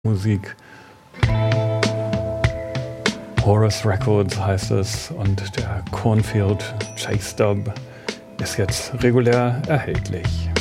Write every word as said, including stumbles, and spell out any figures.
Musik. Horus Records heißt es und der Cornfield Chase Dub ist jetzt regulär erhältlich.